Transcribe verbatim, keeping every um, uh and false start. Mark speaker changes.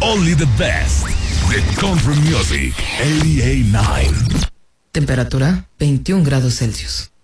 Speaker 1: Only the best. The Country Music. ochenta y nueve.
Speaker 2: Temperatura veintiún grados Celsius.